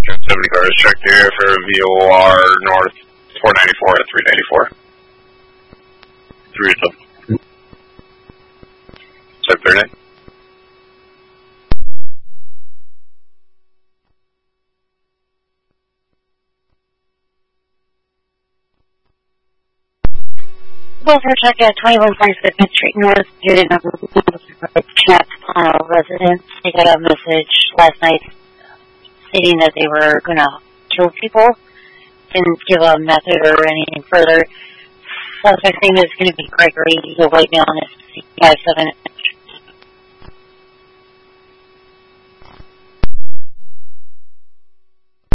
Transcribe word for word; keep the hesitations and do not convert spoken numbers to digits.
seventy cars, check the area for V O R North four ninety-four at three ninety-four. three oh seven. seven thirty-nine. Well, for check at twenty-one forty-six Fifth Street North, due to number Chat uh, residents, they got a message last night stating that they were going to kill people. Didn't give a method or anything further. Suspect's name is going to be Gregory. He's a white male and is five seven